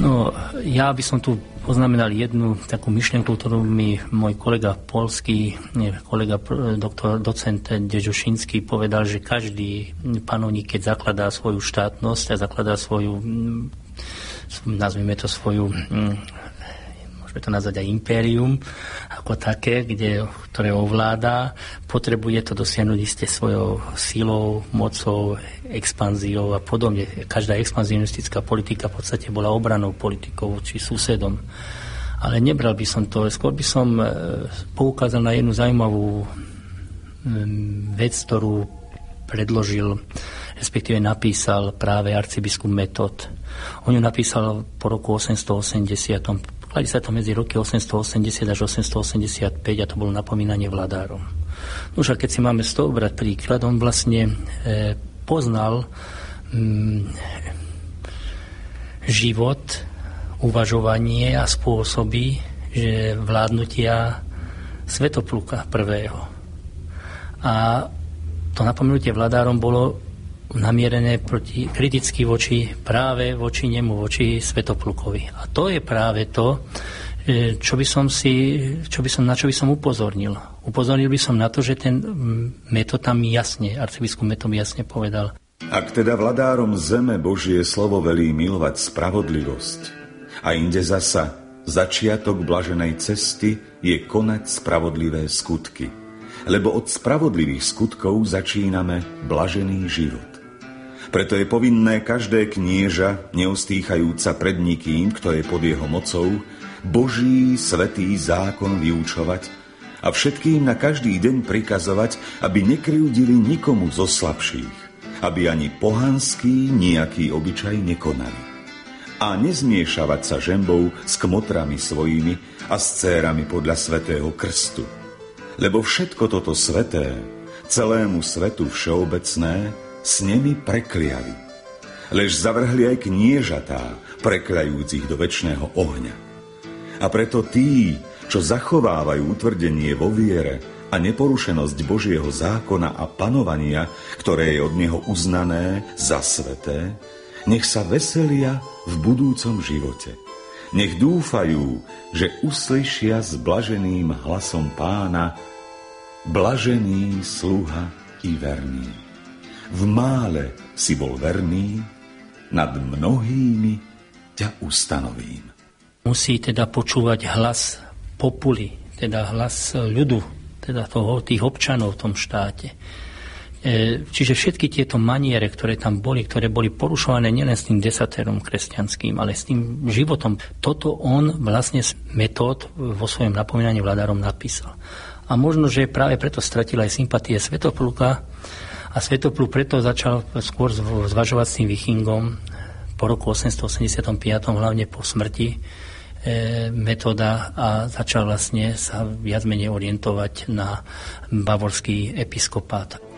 No, ja by som tu poznamenal jednu takú myšlienku, ktorú mi môj kolega poľský, docent Dežušinský povedal, že každý panovník, keď zakladá svoju štátnosť a zakladá svoju, nazvime to svoju, môžeme to nazvať aj impérium, ako také, ktoré ovláda, potrebuje to dosiahnuť isté svojou silou, mocou, expanziou a podobne. Každá expanzionistická politika v podstate bola obranou politikou či susedom. Ale nebral by som to, skôr by som poukázal na jednu zaujímavú vec, ktorú predložil, respektíve napísal práve arcibiskup Metod. On ju napísal po roku 880. Kladí sa to medzi roky 880 až 885 a to bolo napomínanie vladárom. No už a keď si máme z toho brať príklad, on vlastne poznal život, uvažovanie a spôsoby vládnutia Svätopluka I. A to napomenutie vladárom bolo namierené kriticky práve voči nemu, voči Svätoplukovi. A to je práve to, na čo by som upozornil. Upozornil by som na to, že ten Metod tam jasne, arcibiskup Metod jasne povedal. Ak teda vladárom zeme Božie slovo velí milovať spravodlivosť a inde zasa začiatok blaženej cesty je konať spravodlivé skutky, lebo od spravodlivých skutkov začíname blažený život. Preto je povinné každé knieža, neustýchajúca pred nikým, kto je pod jeho mocou, Boží svätý zákon vyučovať a všetkým na každý deň prikazovať, aby nekryjúdili nikomu zo slabších, aby ani pohanský nejaký obyčaj nekonali. A nezmiešavať sa žembou s kmotrami svojimi a s dcérami podľa svätého krstu. Lebo všetko toto sväté, celému svetu všeobecné, s nimi prekliali. Lež zavrhli aj kniežatá, prekľajúcich do večného ohňa. A preto tí, čo zachovávajú utvrdenie vo viere a neporušenosť Božieho zákona a panovania, ktoré je od neho uznané za sväté, nech sa veselia v budúcom živote. Nech dúfajú, že uslyšia s blaženým hlasom Pána: blažený sluha i verný. V mále si bol verný, nad mnohými ťa ustanovím. Musí teda počúvať hlas populi, teda hlas ľudu, teda tých občanov v tom štáte. Čiže všetky tieto maniere, ktoré tam boli, ktoré boli porušované nielen s tým desaterom kresťanským, ale s tým životom, toto on vlastne Metod vo svojom napomínaní vladárom napísal. A možno, že práve preto stratil aj sympatie Svätopluka, a Svätopluk preto začal skôr zvažovať s tým Vichingom po roku 885, hlavne po smrti Metoda, a začal vlastne sa viac menej orientovať na bavorský episkopát.